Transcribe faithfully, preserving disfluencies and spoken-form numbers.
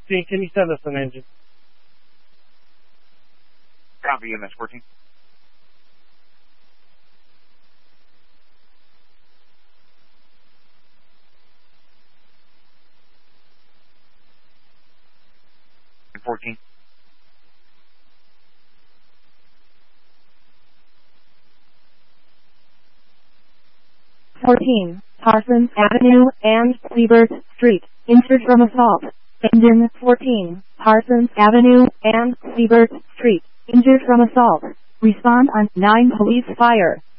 See, can you send us an engine? Copy, M S fourteen. fourteen. fourteen, Parsons Avenue and Siebert Street, injured from assault. Engine fourteen, Parsons Avenue and Siebert Street, injured from assault. Respond on nine police fire.